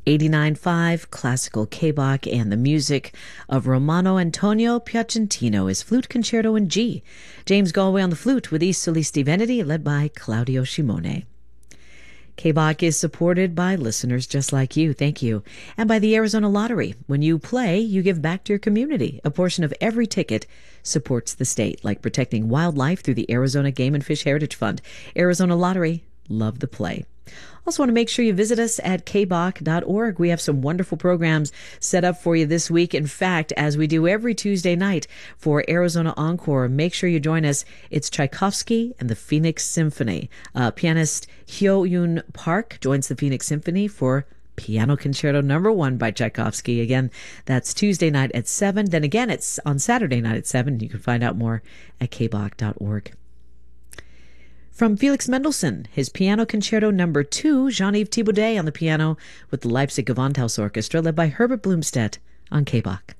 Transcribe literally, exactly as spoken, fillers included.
eighty-nine point five Classical K-Bach, and the music of Romano Antonio Piacentino is Flute Concerto in G. James Galway on the flute with I Solisti Veneti, led by Claudio Shimone. K-Bach is supported by listeners just like you. Thank you. And by the Arizona Lottery. When you play, you give back to your community. A portion of every ticket supports the state, like protecting wildlife through the Arizona Game and Fish Heritage Fund. Arizona Lottery, love the play. Also want to make sure you visit us at k bach dot org. We have some wonderful programs set up for you this week. In fact, as we do every Tuesday night for Arizona Encore, make sure you join us. It's Tchaikovsky and the Phoenix Symphony. Uh, pianist Hyo-Yoon Park joins the Phoenix Symphony for Piano Concerto Number One by Tchaikovsky. Again, that's Tuesday night at seven. Then again, it's on Saturday night at seven. You can find out more at k bach dot org. From Felix Mendelssohn, his Piano Concerto Number Two, Jean-Yves Thibaudet on the piano with the Leipzig Gewandhaus Orchestra, led by Herbert Blumstedt on K-Bach.